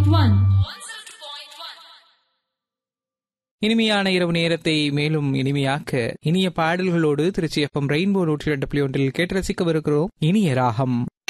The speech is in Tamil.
102.1. இனிமையான இரவு நேரத்தை மேலும் இனிமையாக்க இனிய பாடல்களோடு திருச்சி FM ரெயின்போ 102.1 கேட்டு ரசிக்கவிருக்கிறோம் இனிய ராகம்.